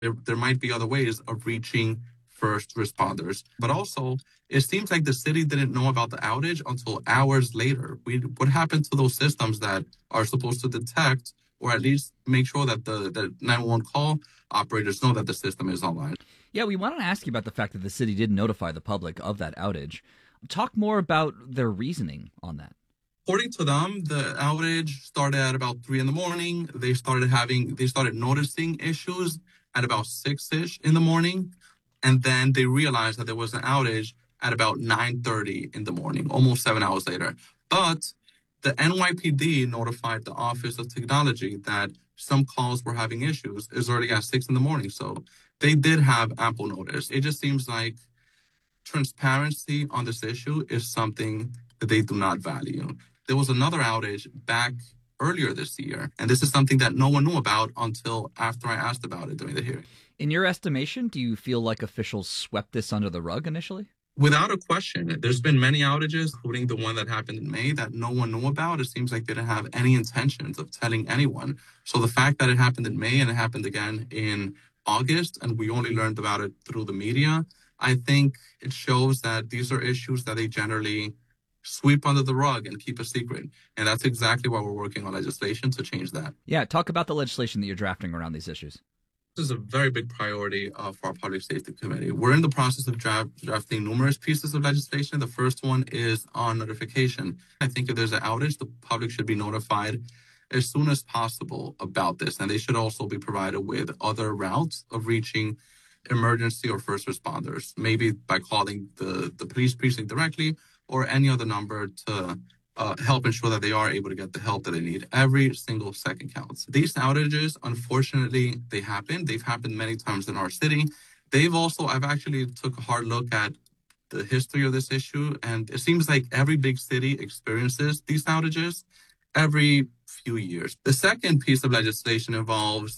There might be other ways of reaching first responders. But also, it seems like the city didn't know about the outage until hours later. What happened to those systems that are supposed to detect or at least make sure that the 911 call operators know that the system is online? Yeah, we wanted to ask you about the fact that the city did notify the public of that outage. Talk more about their reasoning on that. According to them, the outage started at about 3 in the morning. They started noticing issues at about 6-ish in the morning. And then they realized that there was an outage at about 9:30 in the morning, almost 7 hours later. But the NYPD notified the Office of Technology that some calls were having issues as early as 6 in the morning. So they did have ample notice. It just seems like transparency on this issue is something that they do not value. There was another outage back earlier this year, and this is something that no one knew about until after I asked about it during the hearing. In your estimation, do you feel like officials swept this under the rug initially? Without a question, there's been many outages, including the one that happened in May, that no one knew about. It seems like they didn't have any intentions of telling anyone. So the fact that it happened in May and it happened again in August, and we only learned about it through the media, I think it shows that these are issues that they generally sweep under the rug and keep a secret. And that's exactly why we're working on legislation to change that. Yeah, talk about the legislation that you're drafting around these issues. This is a very big priority for our Public Safety Committee. We're in the process of drafting numerous pieces of legislation. The first one is on notification. I think if there's an outage, the public should be notified as soon as possible about this. And they should also be provided with other routes of reaching emergency or first responders, maybe by calling the police precinct directly or any other number to help ensure that they are able to get the help that they need. Every single second counts. These outages, unfortunately, they happen. They've happened many times in our city. I've actually took a hard look at the history of this issue, and it seems like every big city experiences these outages every few years. The second piece of legislation involves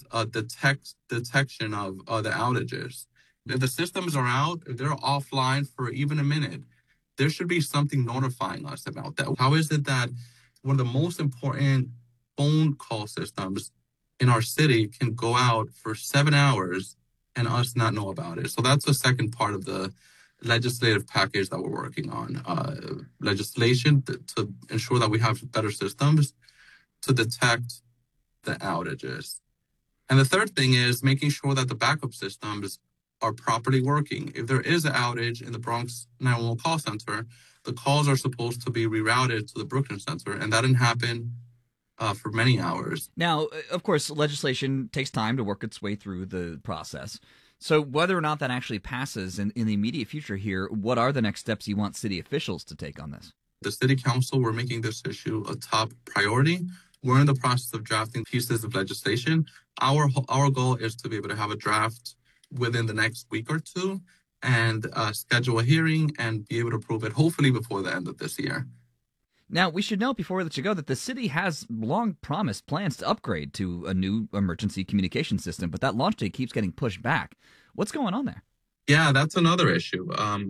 detection of the outages. If the systems are out, if they're offline for even a minute, there should be something notifying us about that. How is it that one of the most important phone call systems in our city can go out for 7 hours and us not know about it? So that's the second part of the legislative package that we're working on. Legislation to ensure that we have better systems to detect the outages. And the third thing is making sure that the backup systems are properly working. If there is an outage in the Bronx 911 call center, the calls are supposed to be rerouted to the Brooklyn Center, and that didn't happen for many hours. Now, of course, legislation takes time to work its way through the process. So whether or not that actually passes in the immediate future here, what are the next steps you want city officials to take on this? The city council, we're making this issue a top priority. We're in the process of drafting pieces of legislation. Our goal is to be able to have a draft within the next week or two and schedule a hearing and be able to approve it hopefully before the end of this year. Now, we should note before we let you go that the city has long promised plans to upgrade to a new emergency communication system, but that launch date keeps getting pushed back. What's going on there? Yeah, that's another issue.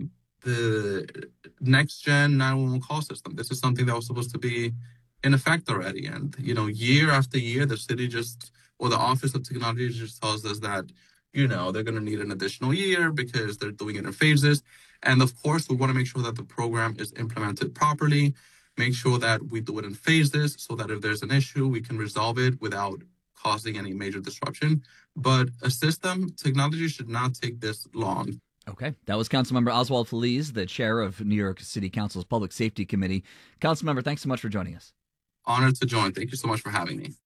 The next-gen 911 call system, this is something that was supposed to be in effect already. And, year after year, the city or the Office of Technology just tells us that, they're going to need an additional year because they're doing it in phases. And of course, we want to make sure that the program is implemented properly, make sure that we do it in phases so that if there's an issue, we can resolve it without causing any major disruption. But technology should not take this long. Okay. That was Councilmember Oswald Feliz, the chair of New York City Council's Public Safety Committee. Councilmember, thanks so much for joining us. Honored to join. Thank you so much for having me.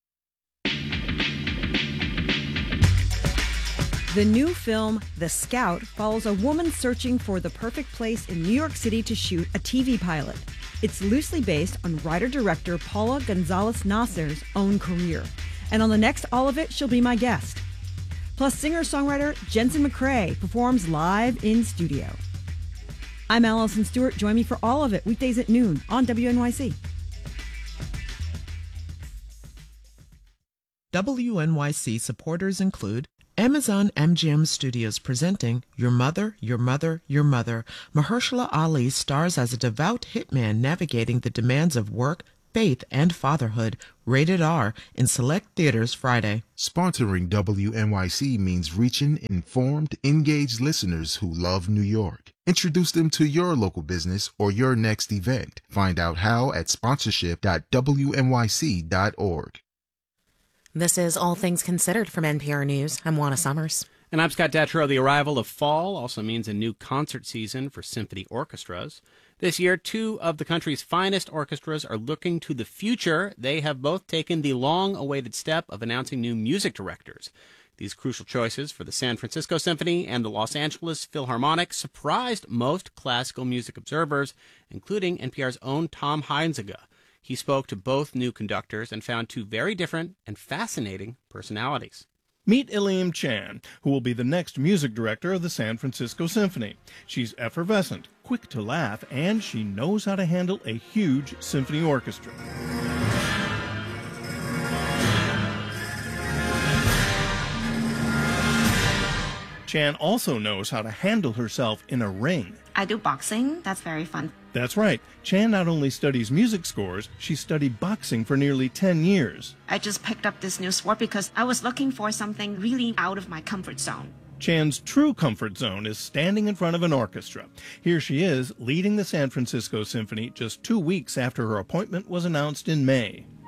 The new film, The Scout, follows a woman searching for the perfect place in New York City to shoot a TV pilot. It's loosely based on writer-director Paula Gonzalez-Nasser's own career. And on the next All of It, she'll be my guest. Plus, singer-songwriter Jensen McCrae performs live in studio. I'm Allison Stewart. Join me for All of It, weekdays at noon on WNYC. WNYC supporters include Amazon MGM Studios presenting Your Mother, Your Mother, Your Mother. Mahershala Ali stars as a devout hitman navigating the demands of work, Faith and Fatherhood, rated R, in select theaters Friday. Sponsoring WNYC means reaching informed, engaged listeners who love New York. Introduce them to your local business or your next event. Find out how at sponsorship.wnyc.org. This is All Things Considered from NPR News. I'm Juana Summers. And I'm Scott Detrow. The arrival of fall also means a new concert season for symphony orchestras. This year, two of the country's finest orchestras are looking to the future. They have both taken the long-awaited step of announcing new music directors. These crucial choices for the San Francisco Symphony and the Los Angeles Philharmonic surprised most classical music observers, including NPR's own Tom Heinzega. He spoke to both new conductors and found two very different and fascinating personalities. Meet Elaine Chan, who will be the next music director of the San Francisco Symphony. She's effervescent, quick to laugh, and she knows how to handle a huge symphony orchestra. Chan also knows how to handle herself in a ring. I do boxing. That's very fun. That's right. Chan not only studies music scores, she studied boxing for nearly 10 years. I just picked up this new sport because I was looking for something really out of my comfort zone. Chan's true comfort zone is standing in front of an orchestra. Here she is, leading the San Francisco Symphony just 2 weeks after her appointment was announced in May.